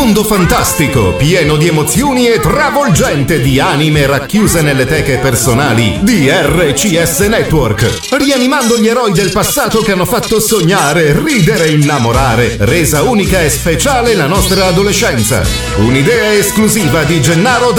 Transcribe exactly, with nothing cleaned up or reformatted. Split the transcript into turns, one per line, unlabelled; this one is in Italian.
mondo fantastico, pieno di emozioni e travolgente di anime racchiuse nelle teche personali di R C S Network, rianimando gli eroi del passato che hanno fatto sognare, ridere e innamorare, resa unica e speciale la nostra adolescenza. Un'idea esclusiva di Gennaro